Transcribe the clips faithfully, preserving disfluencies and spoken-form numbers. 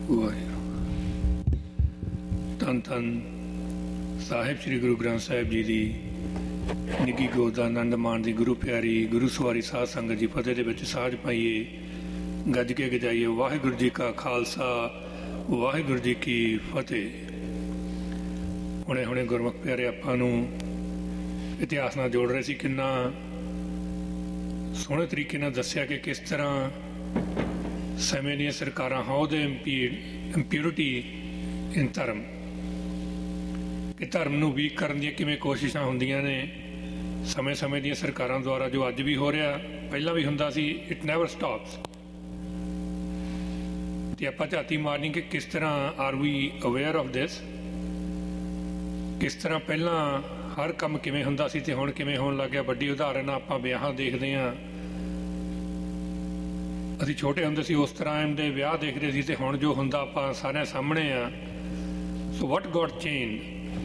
ਵਾਹਿਗੁਰੂ। ਧੰਨ ਧੰਨ ਸਾਹਿਬ ਸ੍ਰੀ ਗੁਰੂ ਗ੍ਰੰਥ ਸਾਹਿਬ ਜੀ ਦੀ ਨਿੱਘੀ ਗੋਦ ਦਾ ਆਨੰਦ ਮਾਣ ਦੀ ਗੁਰੂ ਪਿਆਰੀ ਗੁਰੂ ਸਵਾਰੀ ਸਾਧ ਸੰਗਤ ਜੀ ਫਤਿਹ ਦੇ ਵਿੱਚ ਸਾਝ ਪਾਈਏ, ਗੱਜ ਕੇ ਗਜਾਈਏ। ਵਾਹਿਗੁਰੂ ਜੀ ਕਾ ਖਾਲਸਾ, ਵਾਹਿਗੁਰੂ ਜੀ ਕੀ ਫਤਿਹ। ਹੁਣੇ ਹੁਣੇ ਗੁਰਮੁਖ ਪਿਆਰੇ ਆਪਾਂ ਨੂੰ ਇਤਿਹਾਸ ਨਾਲ ਜੋੜ ਰਹੇ ਸੀ। ਕਿੰਨਾ ਸੋਹਣੇ ਤਰੀਕੇ ਨਾਲ ਦੱਸਿਆ ਕਿ ਕਿਸ ਤਰ੍ਹਾਂ ਸਮੇਂ ਦੀਆਂ ਸਰਕਾਰਾਂ ਹਾਊ ਦੇ ਇੰਪਿਊਰਿਟੀ ਇਨ ਧਰਮ, ਕਿ ਧਰਮ ਨੂੰ ਵੀਕ ਕਰਨ ਦੀਆਂ ਕਿਵੇਂ ਕੋਸ਼ਿਸ਼ਾਂ ਹੁੰਦੀਆਂ ਨੇ ਸਮੇਂ ਸਮੇਂ ਦੀਆਂ ਸਰਕਾਰਾਂ ਦੁਆਰਾ, ਜੋ ਅੱਜ ਵੀ ਹੋ ਰਿਹਾ, ਪਹਿਲਾਂ ਵੀ ਹੁੰਦਾ ਸੀ। It never stops. ਅਤੇ ਆਪਾਂ ਝਾਤੀ ਮਾਰਨੀ ਕਿ ਕਿਸ ਤਰ੍ਹਾਂ R we aware of this, ਕਿਸ ਤਰ੍ਹਾਂ ਪਹਿਲਾਂ ਹਰ ਕੰਮ ਕਿਵੇਂ ਹੁੰਦਾ ਸੀ ਅਤੇ ਹੁਣ ਕਿਵੇਂ ਹੋਣ ਲੱਗ ਗਿਆ। ਵੱਡੀ ਉਦਾਹਰਨ ਆਪਾਂ ਵਿਆਹਾਂ ਦੇਖਦੇ ਹਾਂ। ਅਸੀਂ ਛੋਟੇ ਹੁੰਦੇ ਸੀ, ਉਸ ਤਰ੍ਹਾਂ ਦੇ ਵਿਆਹ ਦੇਖਦੇ ਸੀ, ਅਤੇ ਹੁਣ ਜੋ ਹੁੰਦਾ ਆਪਾਂ ਸਾਰਿਆਂ ਸਾਹਮਣੇ ਆ। ਸੋ ਵਾਟ goat change?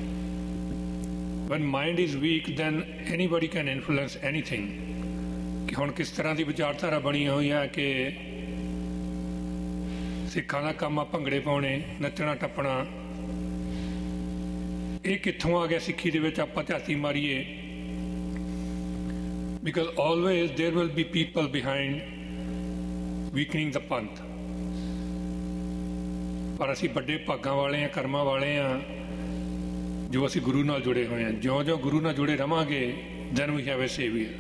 Van mind is week then anybody can influence anything. ਕਿ ਹੁਣ ਕਿਸ ਤਰ੍ਹਾਂ ਦੀ ਵਿਚਾਰਧਾਰਾ ਬਣੀ ਹੋਈ ਹੈ ਕਿ ਸਿੱਖਾਂ ਦਾ ਕੰਮ ਆ ਭੰਗੜੇ ਪਾਉਣੇ, ਨੱਚਣਾ ਟੱਪਣਾ। ਇਹ ਕਿੱਥੋਂ ਆ ਗਿਆ ਸਿੱਖੀ ਦੇ ਵਿੱਚ? ਆਪਾਂ ਝਾਤੀ ਮਾਰੀਏ। ਬਿਕਾਜ਼ ਆਲਵੇਜ਼ ਦੇਰ ਵਿਲ ਬੀ ਪੀਪਲ ਬਿਹਾਈਂਡ ਵੀਕਨਿੰਗ ਦਾ ਪੰਥ। ਪਰ ਅਸੀਂ ਵੱਡੇ ਭਾਗਾਂ ਵਾਲੇ ਹਾਂ, ਕਰਮਾਂ ਵਾਲੇ ਹਾਂ, ਜੋ ਅਸੀਂ ਗੁਰੂ ਨਾਲ ਜੁੜੇ ਹੋਏ ਹਾਂ। ਜਿਉਂ ਜਿਉਂ ਗੁਰੂ ਨਾਲ ਜੁੜੇ ਰਵਾਂਗੇ then we have A saviour.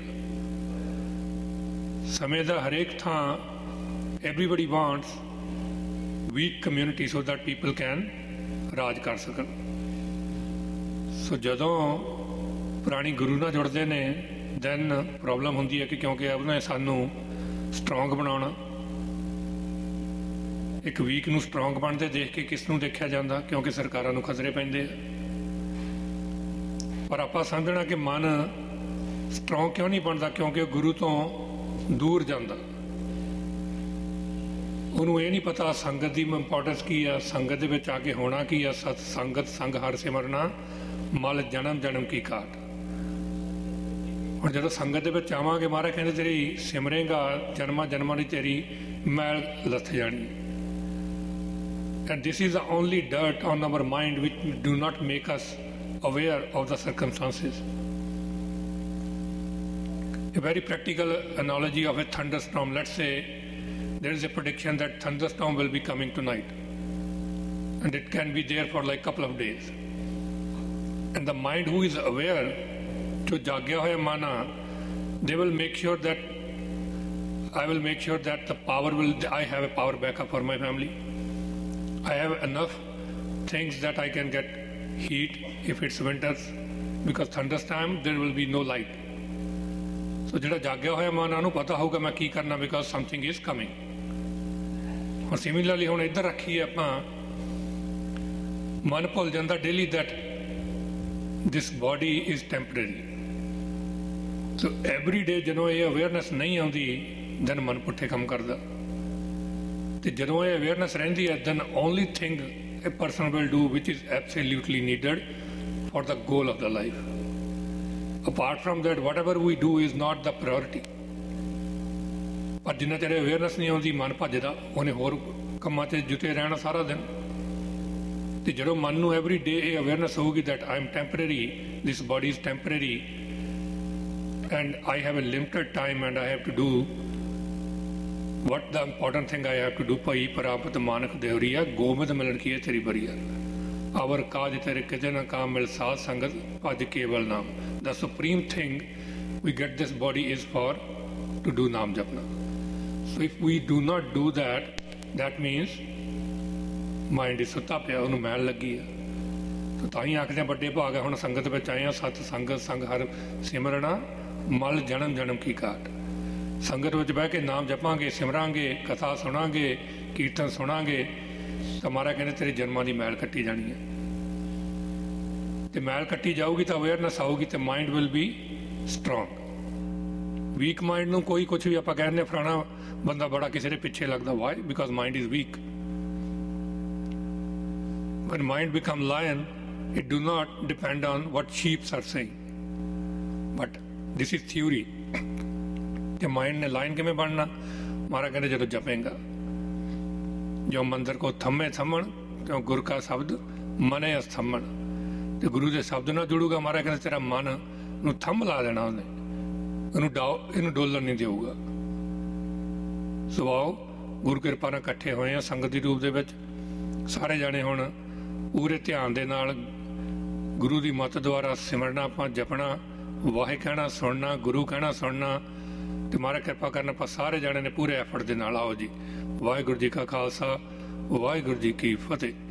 ਸਮੇਂ ਦਾ ਹਰੇਕ ਥਾਂ everybody wants week community so that people can ਰਾਜ ਕਰ ਸਕਣ। ਸੋ ਜਦੋਂ ਪੁਰਾਣੀ ਗੁਰੂ ਨਾਲ ਜੁੜਦੇ ਨੇ ਦੈਨ ਪ੍ਰੋਬਲਮ ਹੁੰਦੀ ਹੈ ਕਿ ਕਿਉਂਕਿ ਉਹਨੇ ਸਾਨੂੰ ਸਟਰੋਂਗ ਬਣਾਉਣਾ। ਇੱਕ ਵੀਕ ਨੂੰ ਸਟਰੋਂਗ ਬਣਦੇ ਦੇਖ ਕੇ ਕਿਸ ਨੂੰ ਦੇਖਿਆ ਜਾਂਦਾ? ਕਿਉਂਕਿ ਸਰਕਾਰਾਂ ਨੂੰ ਖਤਰੇ ਪੈਂਦੇ ਆ। ਪਰ ਆਪਾਂ ਸਮਝਣਾ ਕਿ ਮਨ ਸਟਰੋਂਗ ਕਿਉਂ ਨਹੀਂ ਬਣਦਾ? ਕਿਉਂਕਿ ਉਹ ਗੁਰੂ ਤੋਂ ਦੂਰ ਜਾਂਦਾ। ਉਹਨੂੰ ਇਹ ਨਹੀਂ ਪਤਾ ਸੰਗਤ ਦੀ ਇੰਪੋਰਟੈਂਸ ਕੀ ਆ, ਸੰਗਤ ਦੇ ਵਿੱਚ ਆ ਕੇ ਹੋਣਾ ਕੀ ਆ। ਸਤ ਸੰਗਤ ਸੰਗ ਹਰ ਸਿਮਰਨਾ, ਮਲ ਜਨਮ ਜਨਮ ਕੀ ਕਾਟ। ਹੁਣ ਜਦੋਂ ਸੰਗਤ ਦੇ ਵਿੱਚ ਆਵਾਂਗੇ, ਮਹਾਰਾਜ ਕਹਿੰਦੇ ਤੇਰੀ ਸਿਮਰੇਗਾ ਜਨਮਾਂ ਜਨਮਾਂ ਦੀ ਤੇਰੀ ਮੈਲ ਲੱਥ ਜਾਣੀ। And this is the only dirt on hour mind which do not make us aware of the circumstances. A very practical analogy of a thunderstorm. Let's say there is a prediction that thunderstorm will be coming tonight and it can be there for like a couple of days. And the mind who is aware, jo jagya hoya mana, they will make sure that I will make sure that the power will, I have a power backup for my family. I have enough things that I can get heat if it's winters, because thunderstorm there will be no light. So ਜਿਹੜਾ ਜਾਗਿਆ ਹੋਇਆ ਮਨ, ਉਹਨੂੰ ਪਤਾ ਹੋਊਗਾ ਮੈਂ ਕੀ ਕਰਨਾ, because something is coming. ਹੁਣ ਸਿਮਿਲਰਲੀ ਹੁਣ ਇੱਧਰ ਰੱਖੀਏ ਆਪਾਂ, ਮਨ ਭੁੱਲ ਜਾਂਦਾ daily that this body is temporary. So every day ਜਦੋਂ ਇਹ ਅਵੇਅਰਨੈਸ ਨਹੀਂ ਆਉਂਦੀ then ਮਨ ਪੁੱਠੇ ਕੰਮ ਕਰਦਾ। ਅਤੇ ਜਦੋਂ ਇਹ ਅਵੇਅਰਨੈਸ ਰਹਿੰਦੀ ਹੈ then only thing a person will do which is absolutely needed for the goal of the life. Apart from that, whatever we do is not the priority. ਪਰ ਜਿੰਨਾ ਚਿਰ ਅਵੇਅਰਨੈਸ ਨਹੀਂ ਆਉਂਦੀ ਮਨ ਭੱਜਦਾ, ਉਹਨੇ ਹੋਰ ਕੰਮਾਂ 'ਚ ਜੁਟੇ ਰਹਿਣਾ ਸਾਰਾ ਦਿਨ। ਅਤੇ ਜਦੋਂ ਮਨ ਨੂੰ ਐਵਰੀ ਡੇ ਇਹ ਅਵੇਅਰਨੈਸ ਹੋਊਗੀ that I am temporary, this body is temporary and I have a limited time and I have to do what the important thing I have to do. ਭਾਈ ਪ੍ਰਾਪਤ ਮਾਨਕ ਦੇਵਰੀਆ, ਗੋਬਿੰਦ ਮਿਲਣ ਕੀ ਹੈ ਤੇਰੀ ਬਰੀਆ। ਅਵਰ ਕਾਜ ਤੇਰੇ ਕਿਤੇ ਨਾ ਕਾਮ ਮਿਲ, ਸਾਧ ਸੰਗਤ ਭਜ ਕੇਵਲ ਨਾਮ। The supreme thing we get this body is for to do ਨਾਮ ਜਪਣਾ। So if we do not do that, that means mind ਸੁੱਤਾ ਪਿਆ, ਉਹਨੂੰ ਮੈਲ ਲੱਗੀ ਆ। ਤਾਂ ਤਾਂ ਹੀ ਆਖਦੇ ਵੱਡੇ ਭਾਗ ਹੈ ਹੁਣ ਸੰਗਤ ਵਿੱਚ ਆਏ ਹਾਂ। ਸਤ ਸੰਗਤ ਸੰਗ ਹਰ ਸਿਮਰਨਾ, ਮਲ ਜਨਮ ਜਨਮ ਕੀ ਕਾਟ। ਸੰਗਤ ਵਿੱਚ ਬਹਿ ਕੇ ਨਾਮ ਜਪਾਂਗੇ, ਸਿਮਰਾਂਗੇ, ਕਥਾ ਸੁਣਾਂਗੇ, ਕੀਰਤਨ ਸੁਣਾਂਗੇ, ਤਾਂ ਮਹਾਰਾਜ ਕਹਿੰਦੇ ਤੇਰੇ ਜਨਮਾਂ ਦੀ ਮੈਲ ਕੱਟੀ ਜਾਣੀ ਹੈ। ਅਤੇ ਮੈਲ ਕੱਟੀ ਜਾਊਗੀ ਤਾਂ ਅਵੇਅਰਨੈਸ ਆਊਗੀ ਅਤੇ mind will be strong. Week mind ਨੂੰ ਕੋਈ ਕੁਛ ਵੀ ਆਪਾਂ ਕਹਿੰਦੇ ਫਲਾਣਾ ਬੰਦਾ ਬੜਾ ਕਿਸੇ ਦੇ ਪਿੱਛੇ ਲੱਗਦਾ। Y? Because mind is week. When mind become lion, it do not depend on what sheep are saying. But this is theory. ਕਿ ਮਾਈਂਡ ਨੇ ਲਾਇਨ ਕਿਵੇਂ ਬਣਨਾ? ਮਹਾਰਾਜ ਕਹਿੰਦੇ ਜਦੋਂ ਜਪੇਗਾ। ਜੋ ਮੰਦਰ ਕੋ ਥੰਮੇ ਥੰਮਣ ਕਿਉਂ ਗੁਰ ਕਾ ਸ਼ਬਦ ਮਨੇ ਅਸਥੰਮਣ। ਤੇ ਗੁਰੂ ਦੇ ਸ਼ਬਦ ਨਾਲ ਜੁੜੂਗਾ ਮਹਾਰਾਜ ਕਹਿੰਦੇ ਤੇਰਾ ਮਨ ਨੂੰ ਥੰਮ ਲਾ ਦੇਣਾ ਉਹਨੇ, ਇਹਨੂੰ ਡਾਓ ਇਹਨੂੰ ਡੋਲਣ ਨਹੀਂ ਦੇਊਗਾ। ਸੁਭਾਓ ਗੁਰੂ ਕਿਰਪਾ ਨਾਲ ਇਕੱਠੇ ਹੋਏ ਆ ਸੰਗਤ ਦੀ ਰੂਪ ਦੇ ਵਿੱਚ, ਸਾਰੇ ਜਾਣੇ ਹੁਣ ਪੂਰੇ ਧਿਆਨ ਦੇ ਨਾਲ ਗੁਰੂ ਦੀ ਮੱਤ ਦੁਆਰਾ ਸਿਮਰਨਾ, ਆਪਾਂ ਜਪਣਾ, ਵਾਹਿ ਕਹਿਣਾ ਸੁਣਨਾ, ਗੁਰੂ ਕਹਿਣਾ ਸੁਣਨਾ, ਤੇ ਮਹਾਰਾਜ ਕਿਰਪਾ ਕਰਨ ਆਪਾਂ ਸਾਰੇ ਜਾਣੇ ਨੇ ਪੂਰੇ ਐਫਰਟ ਦੇ ਨਾਲ ਆਓ ਜੀ। ਵਾਹਿਗੁਰੂ ਜੀ ਕਾ ਖਾਲਸਾ, ਵਾਹਿਗੁਰੂ ਜੀ ਕੀ ਫਤਿਹ।